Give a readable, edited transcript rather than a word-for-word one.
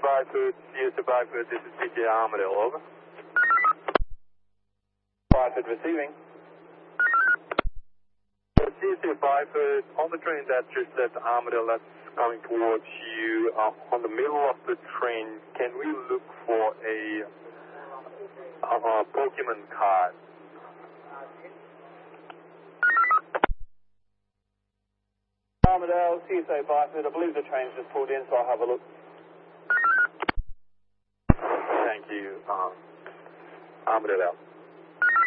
Blackfoot, CSA Blackfoot, this is PJ Armadale, over. Blackfoot receiving. CSA Blackfoot, on the train that just left Armadale, that's coming towards you, on the middle of the train, can we look for a Pokemon card? Armadale, CSA Blackfoot, I believe the train's just pulled in, so I'll have a look. Thank you, Armadale out.